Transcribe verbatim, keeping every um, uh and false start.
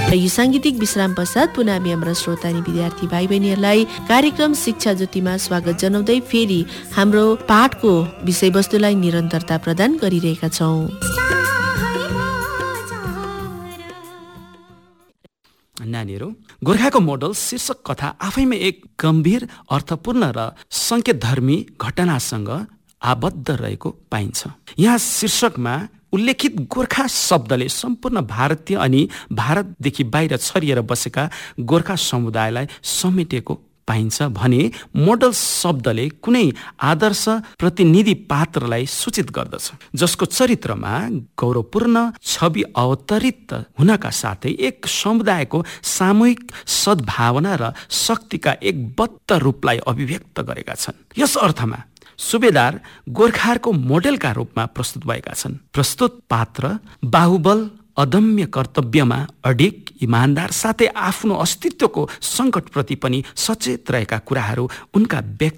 यो सांगीतिक विश्राम पश्चात पुनः हामी हाम्रा श्रोता अनि विद्यार्थी भाइ बहिनीहरूलाई कार्यक्रम शिक्षा ज्योतिमा स्वागत जनाउँदै फेरि हाम्रो पाठको विषयवस्तुलाई निरन्तरता प्रदान गरिरहेका छौँ। नानीहरू, गोर्खाको मोडल शीर्षक कथा आफैमा एक गम्भीर, अर्थपूर्ण र सङ्केतधर्मी घटनासँग आबद्ध रहेको पाइन्छ। यहाँ शीर्षकमा उल्लेखित गोर्खा शब्दले सम्पूर्ण भारतीय अनि भारतदेखि बाहिर छरिएर बसेका गोर्खा समुदायलाई समेटेको पाइन्छ भने मोडल शब्दले कुनै आदर्श प्रतिनिधि पात्रलाई सूचित गर्दछ जसको चरित्रमा गौरवपूर्ण छवि अवतरित हुनका साथै एक समुदायको सामूहिक सद्भावना र शक्तिका एक बद्ध रूपलाई अभिव्यक्त गरेका छन्। यस अर्थमा सुबेदार गोर्खाहरूको मोडेलका रूपमा प्रस्तुत भएका छन्। प्रस्तुत पात्र बाहुबल, अदम्य कर्तव्यमा अडिग, इमान्दार साथै आफ्नो अस्तित्वको सङ्कटप्रति पनि सचेत रहेका कुराहरू उनका